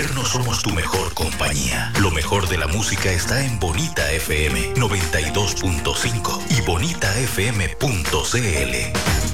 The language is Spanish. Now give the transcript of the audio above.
Eterno somos tu mejor compañía. Lo mejor de la música está en Bonita FM 92.5 y bonitafm.cl.